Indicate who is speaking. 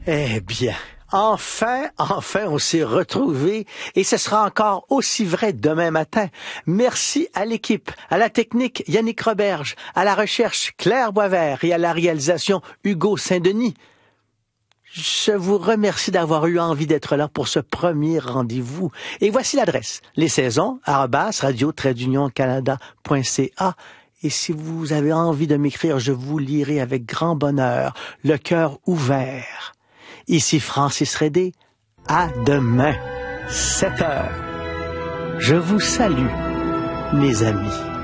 Speaker 1: Eh bien, enfin, on s'est retrouvés et ce sera encore aussi vrai demain matin. Merci à l'équipe, à la technique Yannick Roberge, à la recherche Claire Boisvert et à la réalisation Hugo Saint-Denis. Je vous remercie d'avoir eu envie d'être là pour ce premier rendez-vous. Et voici l'adresse, lessaisons@radio-canada.ca. Et si vous avez envie de m'écrire, je vous lirai avec grand bonheur, le cœur ouvert. Ici Francis Redé. À demain, 7 heures. Je vous salue, mes amis.